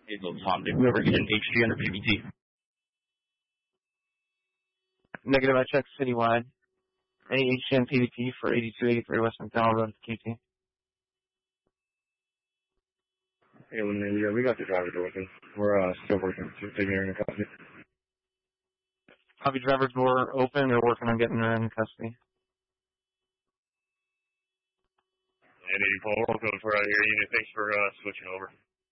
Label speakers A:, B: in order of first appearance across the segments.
A: Hey, look, Tom, did we ever get an HG under PBT?
B: Negative, I checked citywide. Any HG and PBT for 8283 West McDowell Road, QT.
C: Hey, we got the driver working. We're still working to figuring the custody.
B: Copy, driver's door open. They're working on getting her in custody.
C: 884, welcome for out here. Unit, thanks for switching over.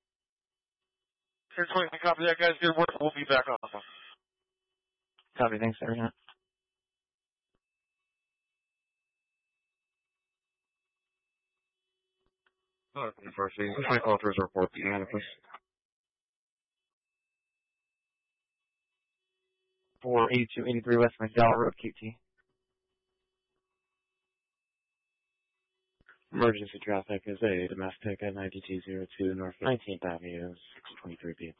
D: 620, copy that, guys. Good work. We'll be back off.
B: Copy, thanks, Sergeant.
C: First thing, my authors report the manifest.
B: 48283 West McDowell Road, QT.
C: Emergency traffic is a domestic at 9202 North 19th Avenue, 623B.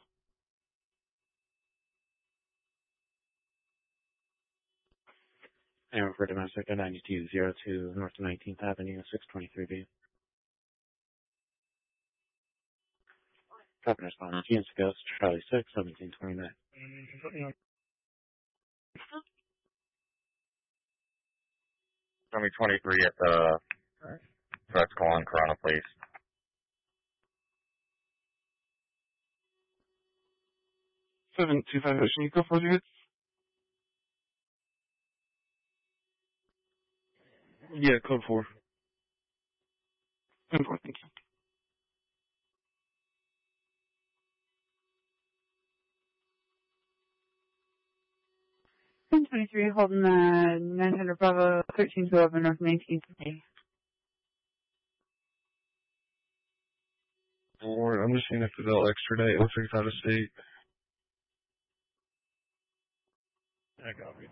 C: And for domestic at 9202 North 19th Avenue, 623B. Traffic response, GMC Ghost, Charlie 6, 1729.
E: Tell me 23 at the Rex calling Corona, please.
B: Seven two five. Can you go for the hits?
C: Yeah, code 4.
B: 10-4, thank you.
F: Three holding 900 Bravo 1312 North 19th.
C: I'm just seeing if they'll extradite. It looks like it's out of state. I copy.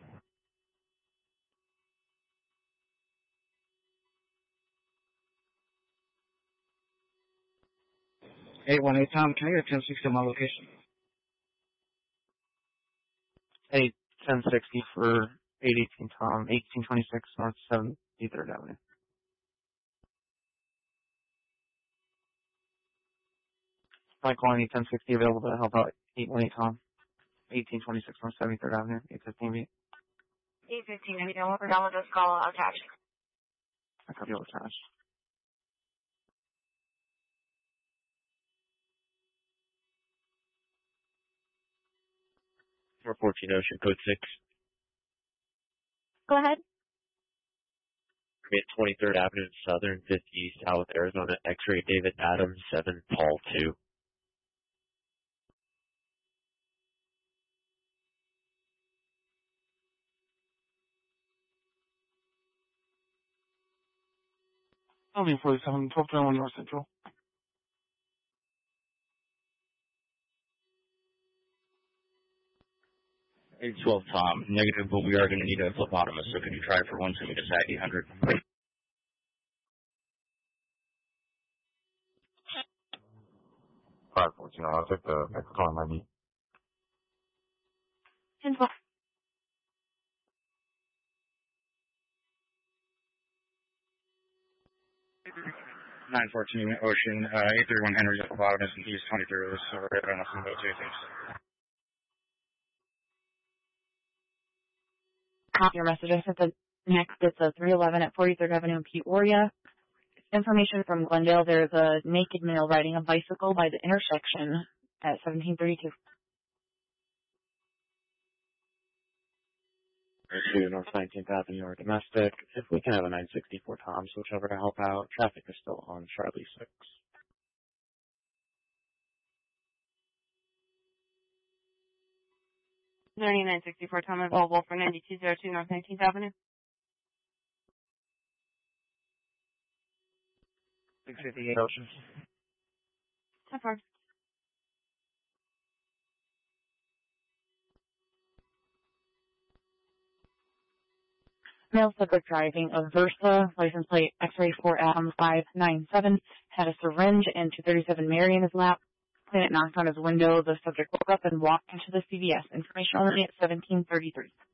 G: 818 Tom, can I get a 1060 on my location?
B: 1060 for 818 Tom, 1826 North 73rd Avenue. Mike Colony, 1060 available to help out 818 Tom, 1826 North 73rd Avenue, 815 B.
H: 815, I don't over down with this call attached.
B: I copy all attached.
C: For 14 Ocean, code 6.
H: Go ahead.
C: Mid 23rd Avenue, Southern 50 South Arizona, X-ray David Adams, 7 Paul 2.
B: Only 47, 1221 North Central.
A: 812 Tom, negative, but we are going to need a phlebotomist, so could you try for one, send me to SAT 800.
E: 514, I'll take the next call I need.
H: 10-4.
D: Nine 14 Ocean, 831 Henry's at the bottom, and he's 23, so right on us in those two things.
F: Copy your message. I sent the next. It's a 311 at 43rd Avenue in Peoria. Information from Glendale. There's a naked male riding a bicycle by the intersection at 1732.
C: North 19th Avenue or domestic. If we can have a 964 Tom switch over to help out. Traffic is still on Charlie 6.
H: 9964 Tom available for 9202 North 19th Avenue.
B: 658 Ocean.
H: 10-4.
F: Male subject driving a Versa, license plate X-ray 4 Adam 597, had a syringe and 237 Mary in his lap. When it knocked on his window, the subject woke up and walked into the CVS. Information only at 1733.